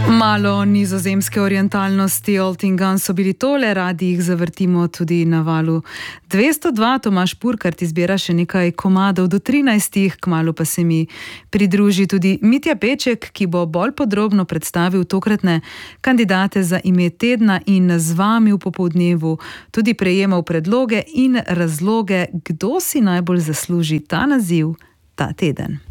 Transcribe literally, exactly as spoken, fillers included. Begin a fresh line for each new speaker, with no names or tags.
Malo nizozemske orientalnosti, Old in Gun so bili tole, radi jih zavrtimo tudi na valu dvesto dva. Tomaž Purkart izbira še nekaj komadov do trinajstih, kmalu pa se mi pridruži tudi Mitja Peček, ki bo bolj podrobno predstavil tokratne kandidate za ime tedna in z vami v popoldnevu tudi prejemal predloge in razloge, kdo si najbolj zasluži ta naziv ta teden.